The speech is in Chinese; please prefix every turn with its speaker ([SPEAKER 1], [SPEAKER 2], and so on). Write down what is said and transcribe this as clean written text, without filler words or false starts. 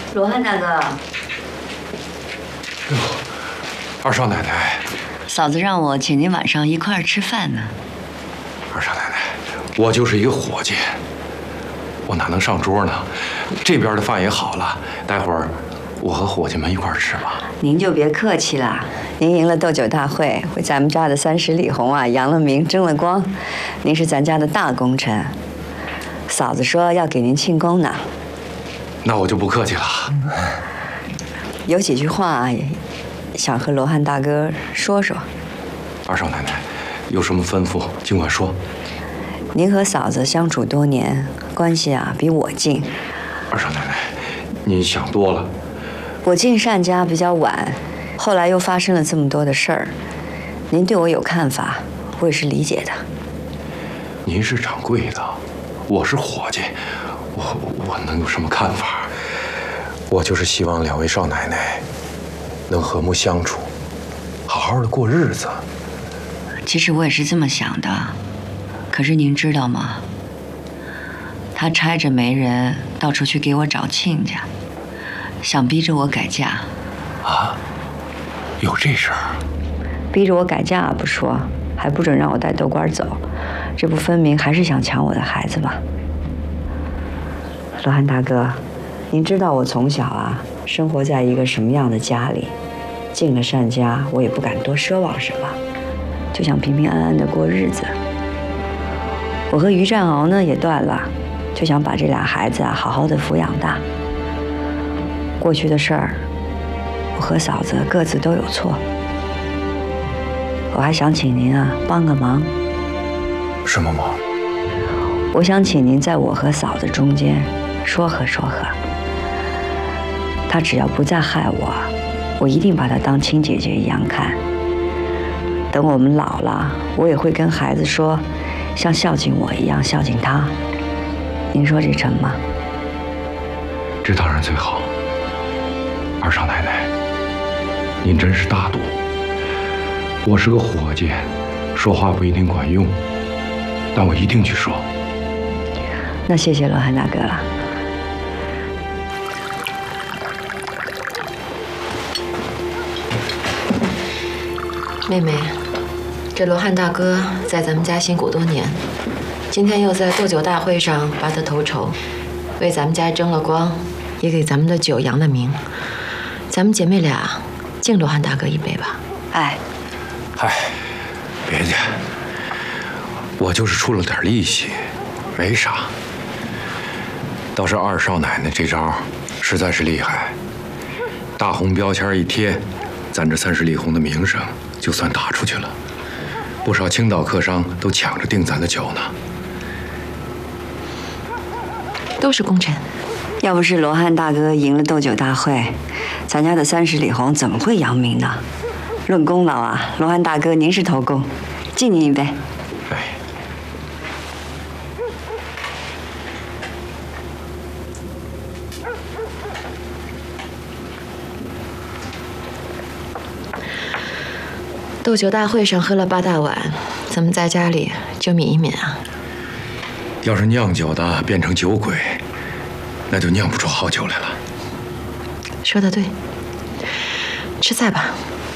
[SPEAKER 1] 罗汉大哥，
[SPEAKER 2] 哟，二少奶奶，
[SPEAKER 1] 嫂子让我请您晚上一块儿吃饭呢。
[SPEAKER 2] 二少奶奶，我就是一个伙计，我哪能上桌呢？这边的饭也好了，待会儿我和伙计们一块儿吃吧。
[SPEAKER 1] 您就别客气了，您赢了斗酒大会，为咱们家的30里红啊扬了名，争了光，您是咱家的大功臣。嫂子说要给您庆功呢。
[SPEAKER 2] 那我就不客气了。
[SPEAKER 1] 有几句话想和罗汉大哥说说。
[SPEAKER 2] 二少奶奶，有什么吩咐尽管说。
[SPEAKER 1] 您和嫂子相处多年，关系啊比我近。
[SPEAKER 2] 二少奶奶，您想多了。
[SPEAKER 1] 我进单家比较晚，后来又发生了这么多的事儿，您对我有看法，我也是理解的。
[SPEAKER 2] 您是掌柜的，我是伙计，我能有什么看法？我就是希望两位少奶奶能和睦相处，好好的过日子。
[SPEAKER 1] 其实我也是这么想的，可是您知道吗？他差着媒人到处去给我找亲家，想逼着我改嫁。
[SPEAKER 2] 啊？有这事儿？
[SPEAKER 1] 逼着我改嫁不说，还不准让我带豆官走，这不分明还是想抢我的孩子吗？罗汉大哥，您知道我从小啊生活在一个什么样的家里？进了单家，我也不敢多奢望什么，就想平平安安的过日子。我和于占鳌呢也断了，就想把这俩孩子啊好好的抚养大。过去的事儿，我和嫂子各自都有错，我还想请您啊帮个忙。
[SPEAKER 2] 什么忙？
[SPEAKER 1] 我想请您在我和嫂子中间说和说和。她只要不再害我，我一定把她当亲姐姐一样看。等我们老了，我也会跟孩子说，像孝敬我一样孝敬她。您说这成吗？
[SPEAKER 2] 这当然最好。二少奶奶，您真是大度。我是个伙计，说话不一定管用，但我一定去说。
[SPEAKER 1] 那谢谢罗汉大哥了。
[SPEAKER 3] 妹妹，这罗汉大哥在咱们家辛苦多年，今天又在斗酒大会上拔得头筹，为咱们家争了光，也给咱们的酒扬了名。咱们姐妹俩敬罗汉大哥一杯吧。
[SPEAKER 1] 哎，
[SPEAKER 2] 嗨，别介，我就是出了点力气，没啥。倒是二少奶奶这招实在是厉害，大红标签一贴，咱这30里红的名声就算打出去了，不少青岛客商都抢着订咱的酒呢。
[SPEAKER 3] 都是功臣。
[SPEAKER 1] 要不是罗汉大哥赢了斗酒大会，咱家的30里红怎么会扬名呢？论功劳啊，罗汉大哥您是头功，敬您一杯。
[SPEAKER 2] 哎，
[SPEAKER 3] 斗酒大会上喝了8大碗，咱们在家里就抿一抿啊。
[SPEAKER 2] 要是酿酒的变成酒鬼，那就酿不出好酒来了。
[SPEAKER 3] 说得对，吃菜吧。